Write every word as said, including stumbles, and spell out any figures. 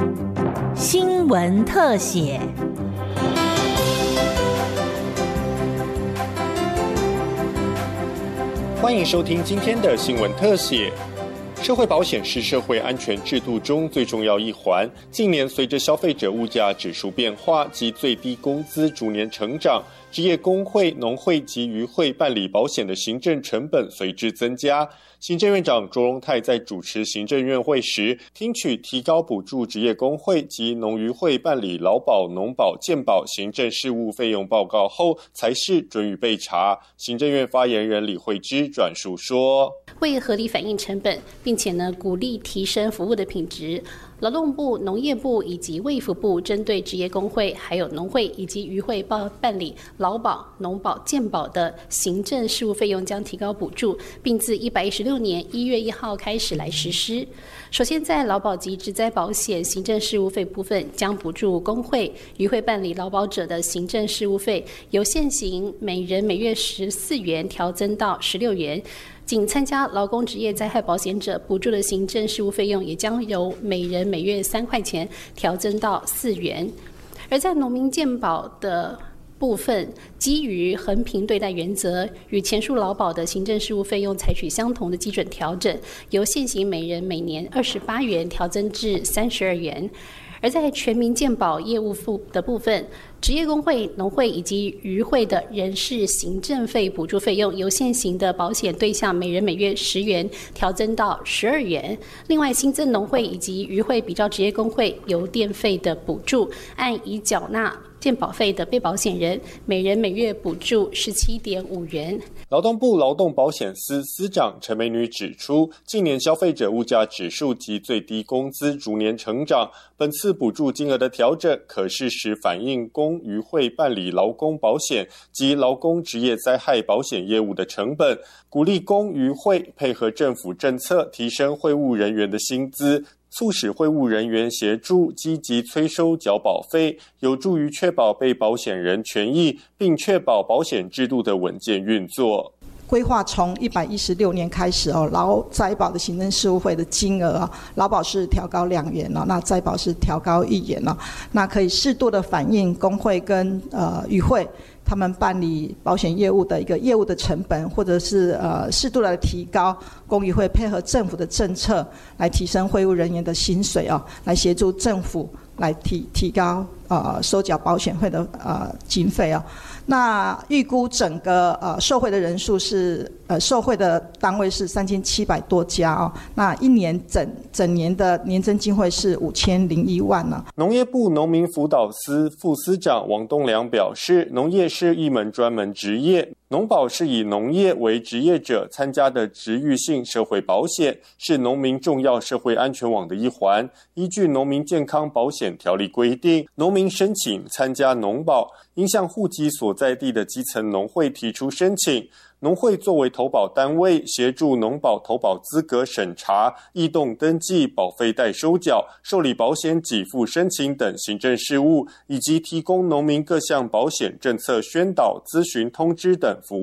新闻特写。 欢迎收听今天的新闻特写。社会保险是社会安全制度中最重要一环。近年随着消费者物价指数变化及最低工资逐年成长，职业工会、农会及渔会办理保险的行政成本随之增加。行政院长卓荣泰在主持行政院会时，听取提高补助职业工会及农渔会办理劳保、农保、健保行政事务费用报告后，才是准予备查。行政院发言人李惠芝转述说， 为合理反映成本，并且呢鼓励提升服务的品质，劳动部、农业部以及卫福部针对职业工会、还有农会以及渔会办办理劳保、农保、健保的行政事务费用将提高补助，并自一百一十六年一月一号开始来实施。首先，在劳保及职灾保险行政事务费部分，将补助工会、渔会办理劳保者的行政事务费，由现行每人每月十四元调增到十六元。仅参加劳工职业灾害保险者补助的行政事务费用，也将由每人每月三块钱调增到四元。而在农民健保的部分，基于衡平对待原则，与前述劳保的行政事务费用采取相同的基准调整，由现行每人每年二十八元调增至三十二元。而在全民健保业务的部分，职业工会、农会以及渔会的人事行政费补助费用，由现行的保险对象每人每月十元调增到十二元。另外，新增农会以及渔会比照职业工会邮电费的补助，按已缴纳健保费的被保险人，每人每月补助十七点五元。 劳动部劳动保险司司长陈美女指出，近年消费者物价指数及最低工资逐年成长，本次补助金额的调整，可适时反映工渔会办理劳工保险及劳工职业灾害保险业务的成本，鼓励工渔会配合政府政策，提升会务人员的薪资，促使会务人员协助积极催收缴保费，有助于确保被保险人权益，并确保保险制度的稳健运作。 规划从一百一十六年开始哦，劳灾保的行政事务费的金额啊，劳保是调高两元哦，那灾保是调高一元哦，那可以适度的反映工会跟呃渔会他们办理保险业务的一个业务的成本，或者是呃适度的提高工渔会配合政府的政策来提升会务人员的薪水哦，来协助政府来提提高呃收缴保险费的呃经费哦。那预估整个呃受惠的人数是呃受惠的单位是三千七百多家哦，那一年整整年的年增经费是五千零一万呢、啊。 农业部农民辅导司副司长王东良表示，农业是一门专门职业，农保是以农业为职业者参加的职域性社会保险，是农民重要社会安全网的一环。依据农民健康保险条例规定，农民申请参加农保，应向户籍所在地的基层农会提出申请。农会作为投保单位，协助农保投保资格审查、异动登记、保费代收缴、受理保险给付申请等行政事务，以及提供农民各项保险政策宣导、咨询、通知等服